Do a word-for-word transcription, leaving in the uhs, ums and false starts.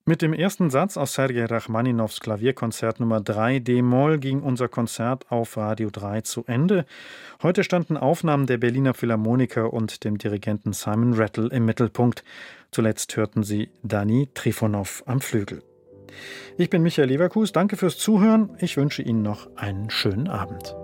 Mit dem ersten Satz aus Sergei Rachmaninows Klavierkonzert Nummer drei d-Moll ging unser Konzert auf Radio drei zu Ende. Heute standen Aufnahmen der Berliner Philharmoniker und dem Dirigenten Simon Rattle im Mittelpunkt. Zuletzt hörten Sie Dani Trifonow am Flügel. Ich bin Michael Leverkus, danke fürs Zuhören. Ich wünsche Ihnen noch einen schönen Abend.